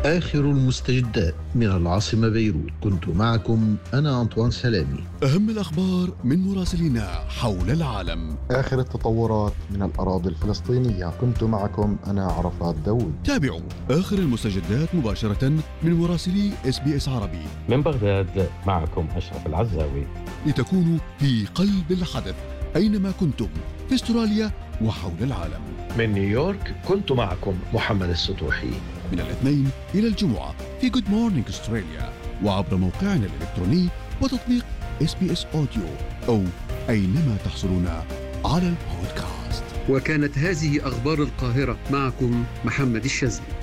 آخر المستجدات من العاصمة بيروت. كنت معكم أنا أنطوان سلامي. أهم الأخبار من مراسلينا حول العالم. آخر التطورات من الأراضي الفلسطينية. كنت معكم أنا عرفات داود. تابعوا آخر المستجدات مباشرة من مراسلي SBS عربي. من بغداد معكم أشرف العزاوي، لتكونوا في قلب الحدث أينما كنتم في استراليا وحول العالم. من نيويورك كنت معكم محمد السطوحي. من الاثنين إلى الجمعة في Good Morning Australia، وعبر موقعنا الإلكتروني وتطبيق SBS Audio، أو أينما تحصلون على البودكاست. وكانت هذه أخبار القاهرة، معكم محمد الشاذلي.